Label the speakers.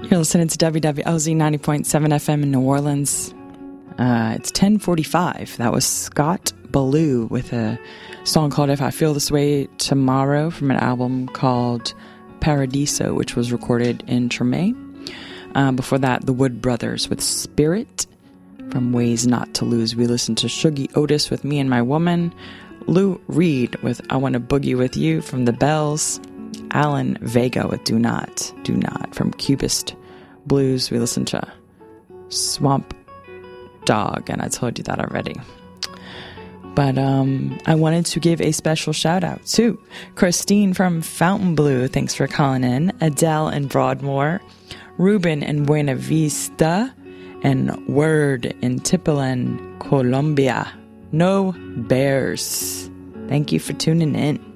Speaker 1: You're listening to WWLZ 90.7 FM in New Orleans. It's 10:45. That was Scott Ballou with a song called If I Feel This Way Tomorrow from an album called Paradiso, which was recorded in Treme. Before that, the Wood Brothers with Spirit from Ways Not to Lose. We listened to Shuggie Otis with Me and My Woman. Lou Reed with I Want to Boogie With You from The Bells. Alan Vega with Do Not from Cubist Blues. We listened to Swamp Dog, and I told you that already. But I wanted to give a special shout out to Christine from Fontainebleau. Thanks for calling in. Adele in Broadmoor. Ruben in Buena Vista. And Word in Tipolán, Colombia. No Bears. Thank you for tuning in.